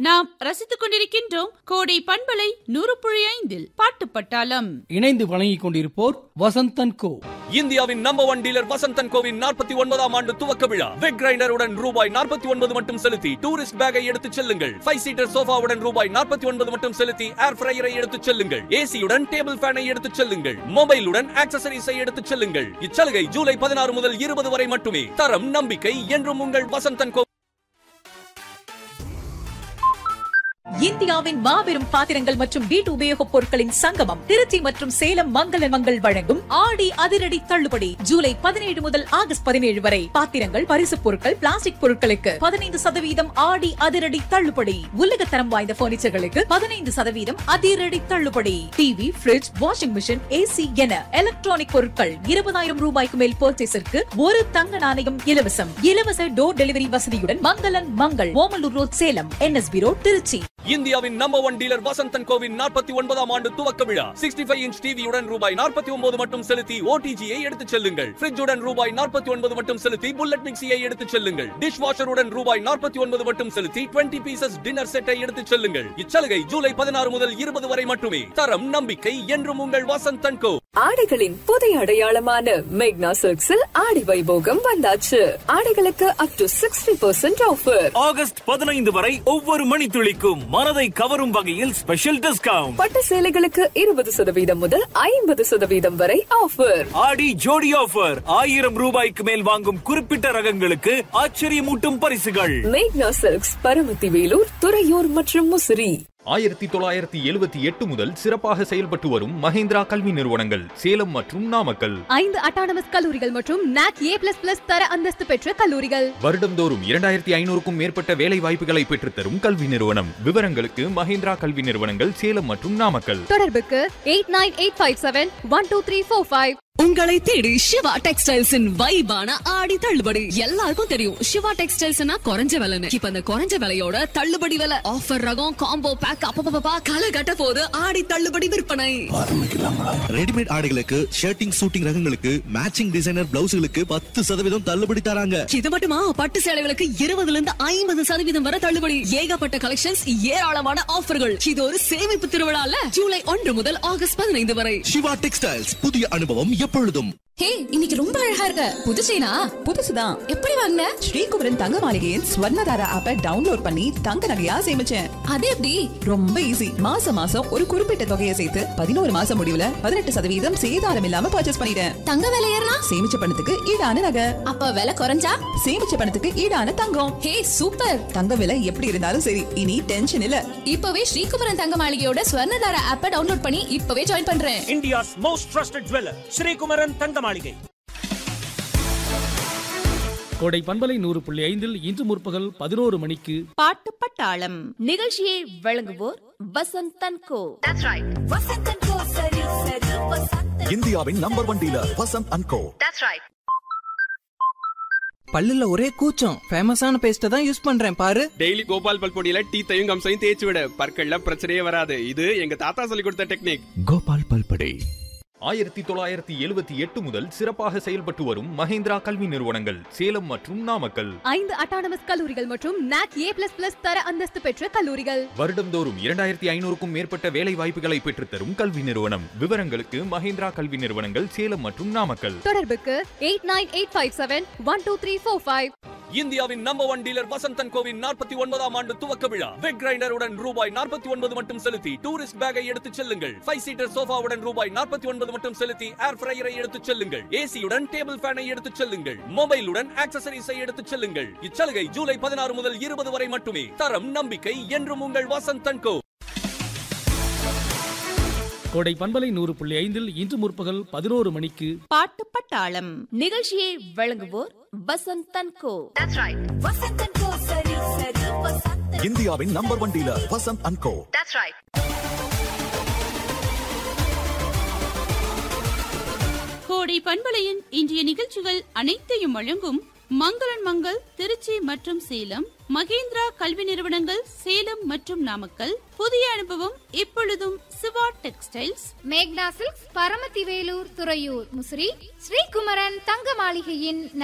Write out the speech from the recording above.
நாம் ரசித்துக் கொண்டிருக்கின்றோம் கோடை பண்பலை 100.5 பாட்டு பட்டாளம். இணைந்து வழங்கிக் கொண்டிருப்போர் வசந்தன் கோ. இந்தியாவின் நம்பர் 1 டீலர் வசந்தன் கோவின் 49ஆம் ஆண்டு துவக்க விழா. வெக் கிரைண்டருடன் ரூபாய் 49 மட்டும் செலுத்தி டூரிஸ்ட் பேக்கை எடுத்துச் செல்லுங்கள். 5 சீட்டர் சோஃபாவுடன் ரூபாய் 49 மட்டும் செலுத்தி ஏர் ஃப்ரையரை எடுத்துச் செல்லுங்கள். ஏசியுடன் டேபிள் ஃபேனை எடுத்துச் செல்லுங்கள். மொபைலுடன் ஆக்சசரிஸை எடுத்துச் செல்லுங்கள். இச்சலுகை ஜூலை 16 முதல் 20 வரை மட்டுமே. தரம் நம்பிக்கை என்றும் உங்கள் வசந்தன் கோ. இந்தியாவின் மாபெரும் பாத்திரங்கள் மற்றும் வீட்டு உபயோகப் பொருட்களின் சங்கமம் திருச்சி மற்றும் சேலம் மங்களன் மங்கள் வழங்கும் ஆடி அதிரடி தள்ளுபடி ஜூலை 17 முதல் ஆகஸ்ட் 17 வரை. பாத்திரங்கள், பரிசுப் பொருட்கள், பிளாஸ்டிக் பொருட்களுக்கு 15% ஆடி அதிரடி தள்ளுபடி. உலகத்தரம் வாய்ந்த பர்னிச்சர்களுக்கு 15% அதிரடி தள்ளுபடி. TV, bridge, washing machine, AC என எலக்ட்ரானிக் பொருட்கள் 20,000 ரூபாய்க்கு மேல் பர்ச்சேஸிற்கு ஒரு தங்க நாணயம் இலவசம். இலவச டோர் டெலிவரி வசதியுடன் மங்களன் Mangal, Omalur road, Salem, NSB road, Trichy. இந்தியாவின் நம்பர் 1 டீலர் வசந்தன் கோவின் 49ஆம் ஆண்டு துவக்க விழா. 65 இன்ச் டிவியுடன் ரூபாய் 49 மட்டும் செலுத்தி ஓடிஜியை எடுத்துச் செல்லுங்கள். ஃப்ரிட்ஜுடன் ரூபாய் 49 மட்டும் செலுத்தி புல்லட் மிக்சியை எடுத்துச் செல்லுங்கள். டிஷ் வாஷருடன் ரூபாய் 49 மட்டும் செலுத்தி 20 பீசஸ் டின்னர் செட்டை எடுத்துச் செல்லுங்கள். இச்சலுகை ஜூலை 16 முதல் 20 வரை மட்டுமே. தரம் நம்பிக்கை என்றும் உங்கள் வசந்தன் கோ. ஆடைகளின் புதிய அடையாளமான மேக்னா சில்க்ஸில் ஆடி வைபோகம் வந்தாச்சு. ஆடைகளுக்கு அப் டு 60% ஆஃபர். ஆகஸ்ட் 15 வரை ஒவ்வொரு மணித்துளிக்கும் மனதை கவரும் வகையில் ஸ்பெஷல் டிஸ்கவுண்ட். பட்டு சேலைகளுக்கு 20% முதல் 50% வரை ஆஃபர். ஆடி ஜோடி ஆஃபர். 1000 ரூபாய்க்கு மேல் வாங்கும் குறிப்பிட்ட ரகங்களுக்கு ஆச்சரியமூட்டும் பரிசுகள். மேக்னா சில்க்ஸ், பரமத்தி வேலூர், துறையூர் மற்றும் முசிறி. 1978 முதல் சிறப்பாக செயல்பட்டு வரும் மஹேந்திரா கல்வி நிறுவனங்கள் சேலம் மற்றும் நாமக்கல். 5 அட்டானமஸ் கல்லூரிகள் மற்றும் NAC A++ தர அந்தஸ்து பெற்ற கல்லூரிகள். வருடந்தோறும் 2500க்கும் மேற்பட்ட வேலை வாய்ப்புகளை பெற்றுத்தரும் கல்வி நிறுவனம். விவரங்களுக்கு மஹேந்திரா கல்வி நிறுவனங்கள் சேலம் மற்றும் நாமக்கல். தொடர்புக்கு 8985712345. உங்களை தேடி சிவா டெக்ஸ்டைல்ஸின் வைபான ஆடி தள்ளுபடி. எல்லாருக்கும் தெரியும் சிவா டெக்ஸ்டைல்ஸ்னா குறைஞ்ச விலைன்னு. இப்ப அந்த குறைஞ்ச விலையோட தள்ளுபடி விலை, ஆஃபர் ரகம், காம்போ பேக், அப்பப்பா களை கட்ட போது ஆடி தள்ளுபடி விற்பனை ஆரம்பிக்கலாங்களா? ரெடிமேட் ஆடைகளுக்கு, ஷர்ட்டிங், சூட்டிங் ரகங்களுக்கு, மேட்சிங் டிசைனர் பிளவுஸ்களுக்கு 10% தள்ளுபடி தராங்க. இது மட்டுமா, பட்டு சேலைகளுக்கு 20% வரை தள்ளுபடி. ஏகப்பட்ட கலெக்ஷன்ஸ், ஏராளமான ஆஃபர்கள். இது ஒரு சேமிப்பு திருவிழால ஜூலை 1 முதல் ஆகஸ்ட் 15 வரை. சிவா டெக்ஸ்டைல்ஸ், புதிய அனுபவம் எப்பொழுதும். ஹே, இன்னைக்கு ரொம்ப அழகா இருக்க. புதுசேனா? புதுசுதான். எப்படி வாங்குன? ஸ்ரீகுமரன் தங்க மாளிகையின் ஸ்வர்ணதாரா ஆப்பை டவுன்லோட் பண்ணி தங்க நகையா சேமிச்சேன். அது எப்படி? ரொம்ப ஈஸி. மாசம் மாசம் ஒரு குறிப்பிட்ட தொகையை சேர்த்து 11 மாசம் முடிவுல 18% சேதாரம் இல்லாம பர்ச்சேஸ் பண்ணிட்டேன். தங்க விலை ஏறினா? சேமிச்ச பணத்துக்கு ஈடான நகை. அப்ப விலை குறைஞ்சா? சேமிச்ச பணத்துக்கு ஈடான தங்கம். ஹே, சூப்பர். தங்க விலை எப்படி இருந்தாலும் சரி, இனி டென்ஷன் இல்ல. இப்பவே ஸ்ரீகுமரன் தங்க மாளிகையோட ஸ்வர்ணதாரா ஆப்பை டவுன்லோட் பண்ணி இப்பவே ஜாயின் பண்றேன். India's most trusted jeweller Sri Kumaran தங்க மாளிகை. கோடை பண்பலை 100.5 இன்று முற்பகல் 11 மணிக்கு பாட்டு பட்டாளம் நிகழ்ச்சியை வழங்குவோர் வசந்தன் கோ. இந்தியாவின் நம்பர் 1 டீலர் வசந்த் அண்ட் கோ. பல்லுல ஒரே கூச்சம். ஃபேமஸான பேஸ்ட தான் யூஸ் பண்றேன் பாரு. டெய்லி கோபால் பல்பொடியில டீத்தையும் கம்சையும் தேய்ச்சி விட, பற்கள்ல பிரச்சனையே வராது. இது எங்க தாத்தா சொல்லி கொடுத்த டெக்னிக். கோபால் பல்பொடி. 1978 முதல் சிறப்பாக செயல்பட்டு வரும் மஹேந்திரா கல்வி நிறுவனங்கள் சேலம் மற்றும் நாமக்கல். 5 அட்டானமஸ் கல்லூரிகள் மற்றும் NAC A++ தர அந்தஸ்து பெற்ற கல்லூரிகள். வருடந்தோறும் 2500க்கும் மேற்பட்ட வேலை வாய்ப்புகளை பெற்றுத்தரும் கல்வி நிறுவனம். விவரங்களுக்கு மஹேந்திரா கல்வி நிறுவனங்கள் சேலம் மற்றும் நாமக்கல். தொடர்புக்கு 8985712345. இந்தியாவின் நம்பர் 1 டீலர் வசந்தன் கோவின் 49ஆம் ஆண்டு துவக்க விழா. வெக் கிரைண்டருடன் ரூபாய் 49 மட்டும் செலுத்தி டூரிஸ்ட் பேக்கை எடுத்துச் செல்லுங்கள். 5 சீட்டர் சோஃபாவுடன் ரூபாய் 49 மட்டும் செலுத்தி ஏர் ஃப்ரையரை எடுத்துச் செல்லுங்கள். ஏசியுடன் டேபிள் ஃபேனை எடுத்துச் செல்லுங்கள். மொபைலுடன் ஆக்சசரிஸை எடுத்துச் செல்லுங்கள். இச்சலுகை ஜூலை 16 முதல் 20 வரை மட்டுமே. தரம் நம்பிக்கை என்றும் உங்கள் வசந்தன் கோ. கோடை பண்பலை 100.5 இன்று முற்பகல் 11 மணிக்கு பாட்டு பட்டாளம் நிகழ்ச்சியை வழங்குவோர் வசந்தன் கோ. இந்தியாவின் நம்பர் 1 டீலர் வசந்த் அண்ட் கோ. கோடை பண்பலையின் இன்றைய நிகழ்ச்சிகள் அனைத்தையும் வழங்கும் மங்களன் மங்கள் திருச்சி மற்றும் சேலம், மகேந்திரா கல்வி நிறுவனங்கள் சேலம் மற்றும் நாமக்கல். புதிய அனுபவம் இப்பொழுதும் சிவா டெக்ஸ்டைல்ஸ், மேக்னா சில்க்ஸ், பரமத்தி வேலூர், துறையூர், முசிறி, ஸ்ரீகுமரன் தங்க மாளிகையின்